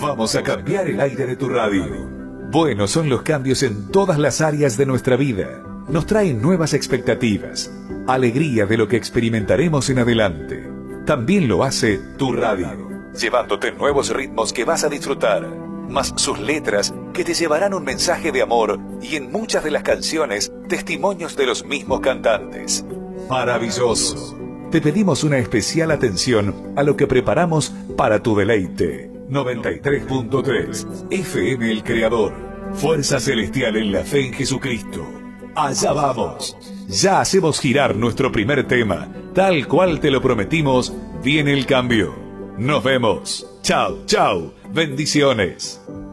Vamos a cambiar el aire de tu radio. Buenos son los cambios en todas las áreas de nuestra vida. Nos traen nuevas expectativas, alegría de lo que experimentaremos en adelante. También lo hace tu radio, llevándote nuevos ritmos que vas a disfrutar, más sus letras que te llevarán un mensaje de amor y en muchas de las canciones testimonios de los mismos cantantes. Maravilloso. Te pedimos una especial atención a lo que preparamos para tu deleite. 93.3 FM El Creador. Fuerza celestial en la fe en Jesucristo. Allá vamos. Ya hacemos girar nuestro primer tema. Tal cual te lo prometimos, viene el cambio. Nos vemos. Chao, chao. Bendiciones.